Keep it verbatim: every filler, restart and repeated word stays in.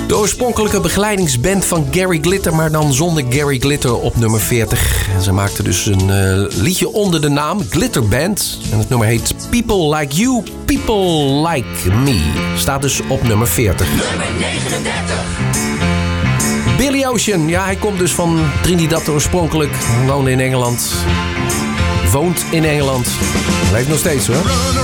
De oorspronkelijke begeleidingsband van Gary Glitter, maar dan zonder Gary Glitter op nummer veertig. En ze maakten dus een uh, liedje onder de naam Glitter Band. En het nummer heet People Like You, People Like Me. Staat dus op nummer veertig. Nummer negenendertig. Billy Ocean, ja, hij komt dus van Trinidad oorspronkelijk. Woonde in Engeland. Woont in Engeland. Leeft nog steeds hoor.